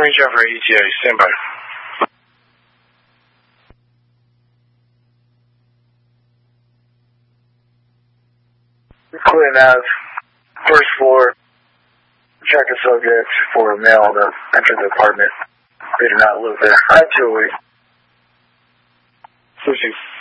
reach out for ETA. Stand by. Clinton Ave, first floor. Check the subject for a male to enter the apartment. They do not live there. I 208. Sushi.